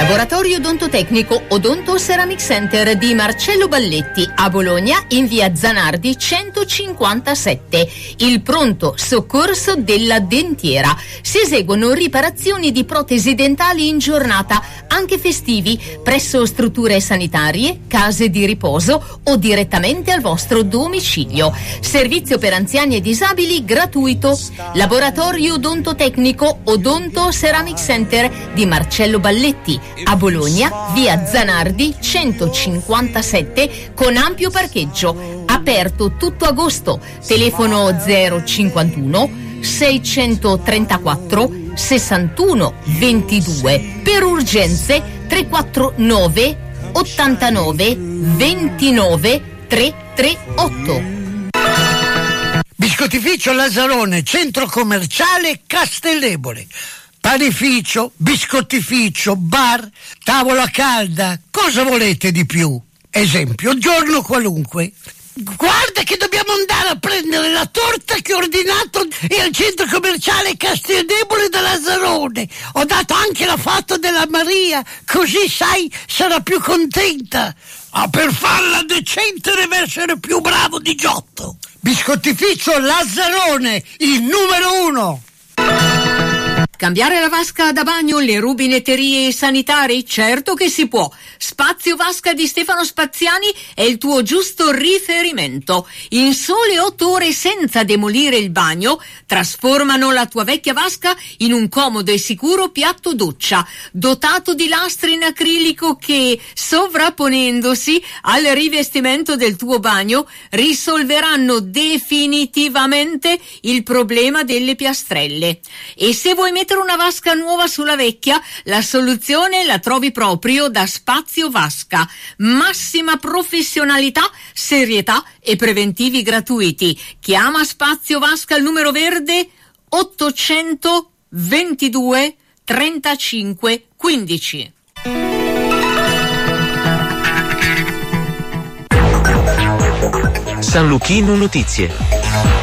Laboratorio odontotecnico Odonto Ceramic Center di Marcello Balletti a Bologna in via Zanardi 157. Il pronto soccorso della dentiera. Si eseguono riparazioni di protesi dentali in giornata, anche festivi, presso strutture sanitarie, case di riposo o direttamente al vostro domicilio. Servizio per anziani e disabili gratuito. Laboratorio odontotecnico Odonto Ceramic Center di Marcello Balletti a Bologna, via Zanardi 157 con ampio parcheggio. Aperto tutto agosto. Telefono 051 634 61 22. Per urgenze 349 89 29 338. Biscottificio Lazzarone, centro commerciale Castellebole. Panificio, biscottificio, bar, tavola calda, cosa volete di più? Esempio, giorno qualunque. Guarda che dobbiamo andare a prendere la torta che ho ordinato al centro commerciale Castellebole da Lazzarone. Ho dato anche la foto della Maria, così sai, sarà più contenta. Ma per farla decente deve essere più bravo di Giotto. Biscottificio Lazzarone, il numero 1. Cambiare la vasca da bagno, le rubinetterie sanitari? Certo che si può. Spazio Vasca di Stefano Spaziani è il tuo giusto riferimento. In sole 8 ore, senza demolire il bagno, trasformano la tua vecchia vasca in un comodo e sicuro piatto doccia, dotato di lastre in acrilico che, sovrapponendosi al rivestimento del tuo bagno, risolveranno definitivamente il problema delle piastrelle. E se vuoi mettere una vasca nuova sulla vecchia, la soluzione la trovi proprio da Spazio Vasca. Massima professionalità, serietà e preventivi gratuiti. Chiama Spazio Vasca al numero verde 800 22 35 15. San Luchino Notizie.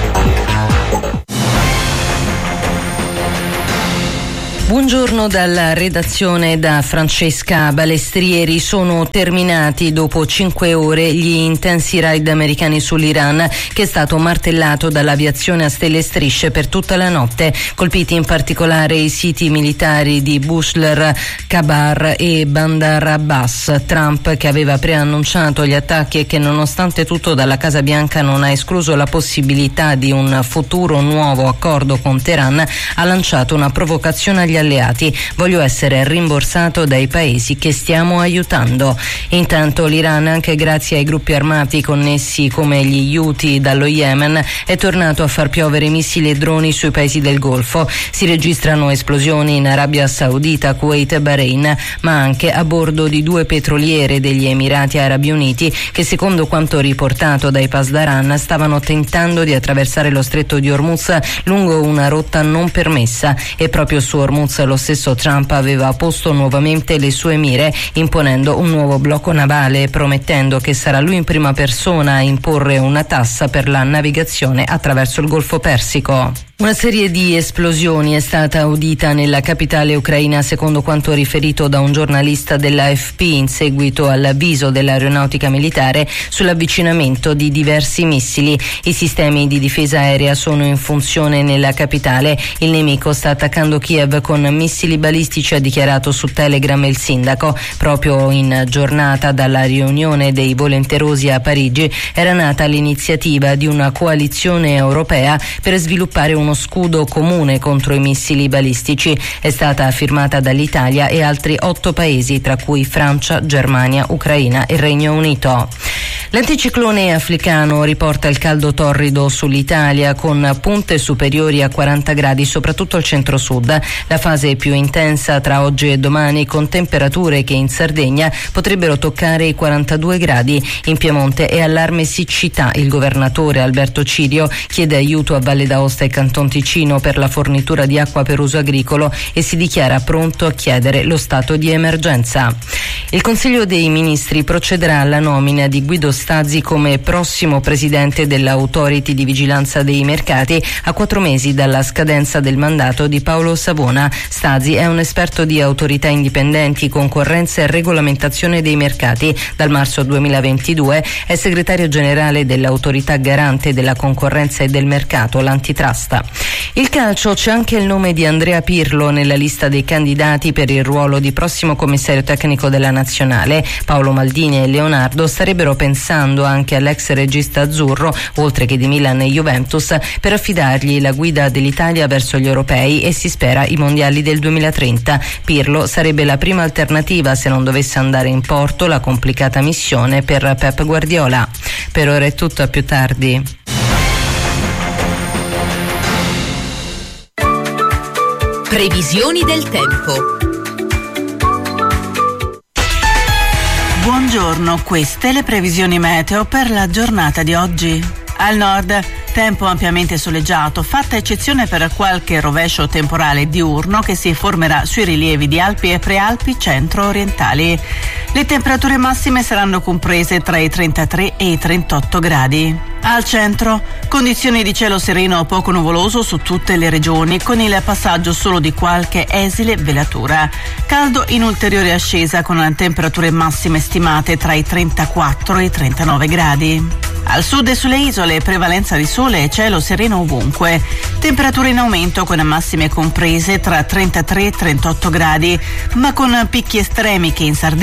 Buongiorno dalla redazione da Francesca Balestrieri. Sono terminati dopo 5 ore gli intensi raid americani sull'Iran, che è stato martellato dall'aviazione a stelle e strisce per tutta la notte, colpiti in particolare i siti militari di Bushehr, Khabar e Bandar Abbas. Trump, che aveva preannunciato gli attacchi e che nonostante tutto dalla Casa Bianca non ha escluso la possibilità di un futuro nuovo accordo con Teheran, ha lanciato una provocazione agli alleati: voglio essere rimborsato dai paesi che stiamo aiutando. Intanto l'Iran, anche grazie ai gruppi armati connessi come gli Houthi dallo Yemen, è tornato a far piovere missili e droni sui paesi del Golfo. Si registrano esplosioni in Arabia Saudita, Kuwait e Bahrain, ma anche a bordo di 2 petroliere degli Emirati Arabi Uniti che, secondo quanto riportato dai Pasdaran, stavano tentando di attraversare lo stretto di Hormuz lungo una rotta non permessa, e proprio su Hormuz lo stesso Trump aveva posto nuovamente le sue mire, imponendo un nuovo blocco navale, promettendo che sarà lui in prima persona a imporre una tassa per la navigazione attraverso il Golfo Persico. Una serie di esplosioni è stata udita nella capitale ucraina, secondo quanto riferito da un giornalista dell'AFP, in seguito all'avviso dell'aeronautica militare sull'avvicinamento di diversi missili. I sistemi di difesa aerea sono in funzione nella capitale. Il nemico sta attaccando Kiev con missili balistici, ha dichiarato su Telegram il sindaco. Proprio in giornata dalla riunione dei volenterosi a Parigi era nata l'iniziativa di una coalizione europea per sviluppare uno scudo comune contro i missili balistici. È stata firmata dall'Italia e altri 8 paesi, tra cui Francia, Germania, Ucraina e Regno Unito. L'anticiclone africano riporta il caldo torrido sull'Italia, con punte superiori a 40 gradi, soprattutto al centro-sud. La fase più intensa tra oggi e domani, con temperature che in Sardegna potrebbero toccare i 42 gradi. In Piemonte è allarme siccità. Il governatore Alberto Cirio chiede aiuto a Valle d'Aosta e Canton Ticino per la fornitura di acqua per uso agricolo e si dichiara pronto a chiedere lo stato di emergenza. Il Consiglio dei Ministri procederà alla nomina di Guido Stazzi come prossimo presidente dell'Authority di Vigilanza dei Mercati a 4 mesi dalla scadenza del mandato di Paolo Savona. Stazzi è un esperto di autorità indipendenti, concorrenza e regolamentazione dei mercati. Dal marzo 2022 è segretario generale dell'Autorità Garante della Concorrenza e del Mercato, l'Antitrust. Il calcio, c'è anche il nome di Andrea Pirlo nella lista dei candidati per il ruolo di prossimo commissario tecnico della Nazionale. Paolo Maldini e Leonardo starebbero pensando anche all'ex regista azzurro, oltre che di Milan e Juventus, per affidargli la guida dell'Italia verso gli europei e si spera i mondiali del 2030. Pirlo sarebbe la prima alternativa se non dovesse andare in porto la complicata missione per Pep Guardiola. Per ora è tutto, a più tardi. Previsioni del tempo. Buongiorno, queste le previsioni meteo per la giornata di oggi. Al nord, tempo ampiamente soleggiato, fatta eccezione per qualche rovescio temporale diurno che si formerà sui rilievi di Alpi e Prealpi centro-orientali. Le temperature massime saranno comprese tra i 33 e i 38 gradi. Al centro, condizioni di cielo sereno o poco nuvoloso su tutte le regioni, con il passaggio solo di qualche esile velatura. Caldo in ulteriore ascesa, con temperature massime stimate tra i 34 e i 39 gradi. Al sud e sulle isole prevalenza di sole e cielo sereno ovunque. Temperature in aumento con massime comprese tra 33 e 38 gradi, ma con picchi estremi che in Sardegna